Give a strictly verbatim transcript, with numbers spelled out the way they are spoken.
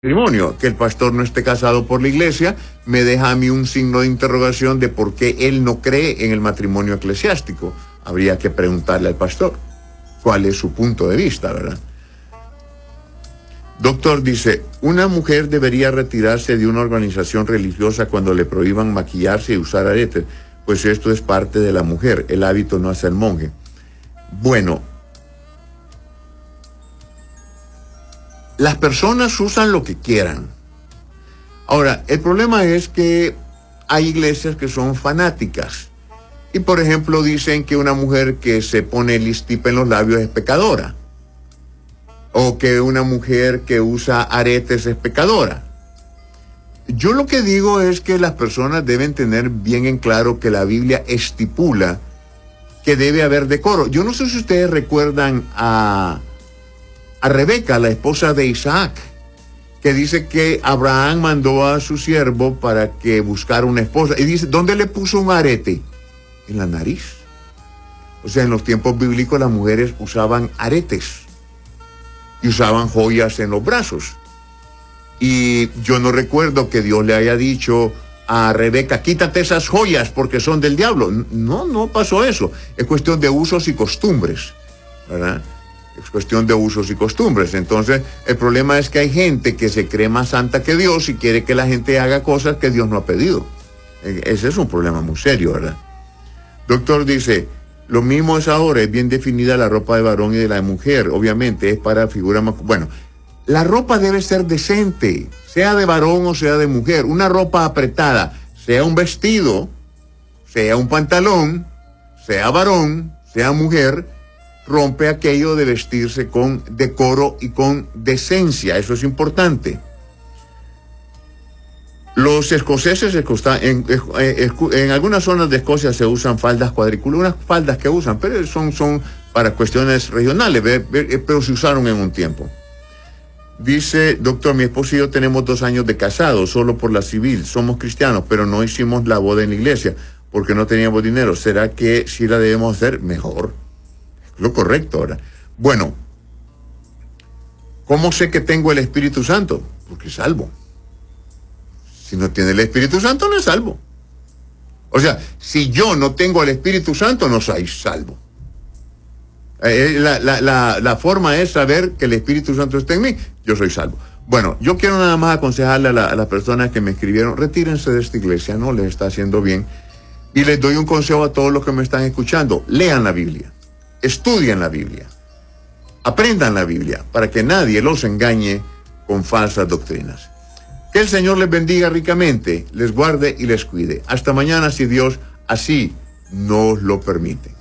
matrimonio. Que el pastor no esté casado por la iglesia me deja a mí un signo de interrogación de por qué él no cree en el matrimonio eclesiástico. Habría que preguntarle al pastor cuál es su punto de vista, ¿verdad? Doctor dice, ¿una mujer debería retirarse de una organización religiosa cuando le prohíban maquillarse y usar aretes? Pues esto es parte de la mujer, el hábito no hace al monje. Bueno, las personas usan lo que quieran. Ahora, el problema es que hay iglesias que son fanáticas. Y, por ejemplo, dicen que una mujer que se pone listip en los labios es pecadora. O que una mujer que usa aretes es pecadora. Yo lo que digo es que las personas deben tener bien en claro que la Biblia estipula que debe haber decoro. Yo no sé si ustedes recuerdan a... a Rebeca, la esposa de Isaac, que dice que Abraham mandó a su siervo para que buscara una esposa. Y dice, ¿dónde le puso un arete? En la nariz. O sea, en los tiempos bíblicos las mujeres usaban aretes y usaban joyas en los brazos. Y yo no recuerdo que Dios le haya dicho a Rebeca, quítate esas joyas porque son del diablo. No, no pasó eso. Es cuestión de usos y costumbres, ¿verdad? Es cuestión de usos y costumbres. Entonces, el problema es que hay gente que se cree más santa que Dios y quiere que la gente haga cosas que Dios no ha pedido. Ese es un problema muy serio, ¿verdad? Doctor dice, lo mismo es ahora, es bien definida la ropa de varón y de la mujer. Obviamente, es para figura más... Bueno, la ropa debe ser decente, sea de varón o sea de mujer. Una ropa apretada, sea un vestido, sea un pantalón, sea varón, sea mujer, rompe aquello de vestirse con decoro y con decencia. Eso es importante. Los escoceses, en, en, en algunas zonas de Escocia se usan faldas cuadriculadas, unas faldas que usan, pero son, son para cuestiones regionales, pero se usaron en un tiempo. Dice, doctor, mi esposo y yo tenemos dos años de casados, solo por la civil, somos cristianos, pero no hicimos la boda en la iglesia, porque no teníamos dinero. ¿Será que si la debemos hacer? Mejor. Lo correcto ahora. Bueno, ¿cómo sé que tengo el Espíritu Santo? Porque salvo. Si no tiene el Espíritu Santo, no es salvo. O sea, si yo no tengo el Espíritu Santo, no soy salvo. Eh, la, la, la, la forma es saber que el Espíritu Santo está en mí, yo soy salvo. Bueno, yo quiero nada más aconsejarle a, la, a las personas que me escribieron, retírense de esta iglesia, no les está haciendo bien. Y les doy un consejo a todos los que me están escuchando, lean la Biblia. Estudien la Biblia, aprendan la Biblia, para que nadie los engañe con falsas doctrinas. Que el Señor les bendiga ricamente, les guarde y les cuide. Hasta mañana, si Dios así nos lo permite.